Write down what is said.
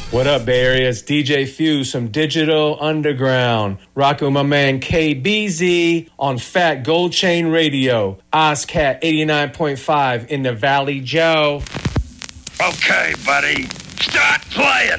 What up, Bay Area? It's DJ Fuse from Digital Underground. Rocking with my man KBZ on Fat Gold Chain Radio. OzCat 89.5 in the Valley, Joe. Okay, buddy. Start playing.